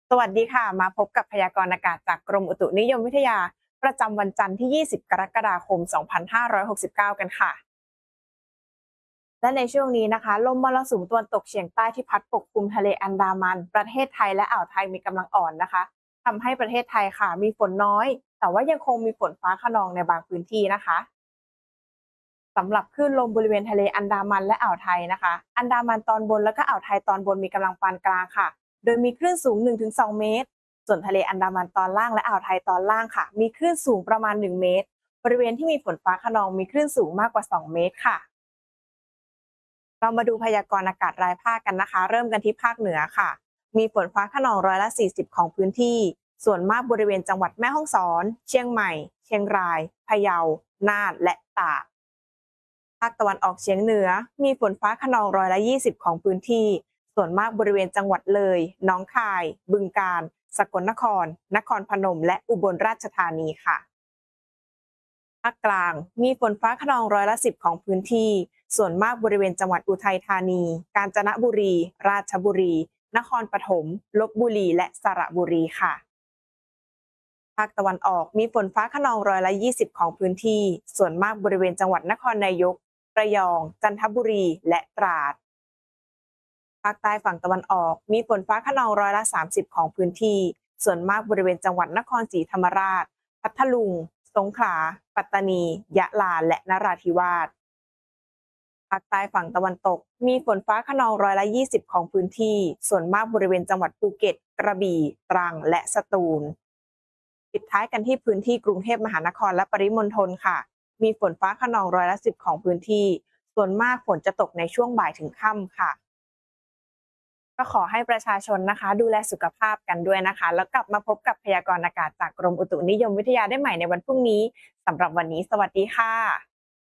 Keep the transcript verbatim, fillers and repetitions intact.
สวัสดีค่ะมาพบกับพยากรณ์อากาศจากกรมอุตุนิยมวิทยาประจำวันจันทร์ที่ยี่สิบกรกฎาคมสองพันห้าร้อยหกสิบเก้ากันค่ะและในช่วงนี้นะคะลมมรสุมตะวันตกเฉียงใต้ที่พัดปกคลุมทะเลอันดามันประเทศไทยและอ่าวไทยมีกำลังอ่อนนะคะทำให้ประเทศไทยค่ะมีฝนน้อยแต่ว่ายังคงมีฝนฟ้าคะนองในบางพื้นที่นะคะสำหรับคลื่นลมบริเวณทะเลอันดามันและอ่าวไทยนะคะอันดามันตอนบนและก็อ่าวไทยตอนบนมีกำลังปานกลางค่ะโดยมีคลื่นสูง หนึ่งถึงสอง เมตรส่วนทะเลอันดามันตอนล่างและอ่าวไทยตอนล่างค่ะมีคลื่นสูงประมาณหนึ่งเมตรบริเวณที่มีฝนฟ้าคะนองมีคลื่นสูงมากกว่าสองเมตรค่ะเรามาดูพยากรณ์อากาศรายภาคกันนะคะเริ่มกันที่ภาคเหนือค่ะมีฝนฟ้าคะนองร้อยละสี่สิบของพื้นที่ส่วนมากบริเวณจังหวัดแม่ฮ่องสอนเชียงใหม่เชียงรายพะเยาน่านและตาก ภาคตะวันออกเฉียงเหนือมีฝนฟ้าคะนองร้อยละยี่สิบของพื้นที่ส่วนมากบริเวณจังหวัดเลยหนองคาย บึงกาฬสกลนคร นครพนมและอุบลราชธานีค่ะภาคกลางมีฝนฟ้าคะนองร้อยละสิบของพื้นที่ส่วนมากบริเวณจังหวัดอุทัยธานี กาญจนบุรี ราชบุรี นครปฐมลพบุรีและสระบุรีค่ะ ภาคตะวันออกมีฝนฟ้าคะนองร้อยละยี่สิบของพื้นที่ส่วนมากบริเวณจังหวัดนครนายกระยองจันทบุรีและตราดภาคใต้ฝั่งตะวันออกมีฝนฟ้าคะนองร้อยละสามสิบของพื้นที่ส่วนมากบริเวณจังหวัดนครศรีธรรมราชพัทลุงสงขลาปัตตานียะลาและนราธิวาสภาคใต้ฝั่งตะวันตกมีฝนฟ้าคะนองร้อยละยี่สิบของพื้นที่ส่วนมากบริเวณจังหวัดภูเก็ตกระบี่ตรังและสตูล ปิดท้ายกันที่พื้นที่กรุงเทพมหานครและปริมณฑลค่ะ มีฝนฟ้าคะนองร้อยละสิบของพื้นที่ ส่วนมากฝนจะตกในช่วงบ่ายถึงค่ำค่ะ ก็ขอให้ประชาชนนะคะดูแลสุขภาพกันด้วยนะคะ แล้วกลับมาพบกับพยากรณ์อากาศจากกรมอุตุนิยมวิทยาได้ใหม่ในวันพรุ่งนี้สำหรับวันนี้สวัสดีค่ะ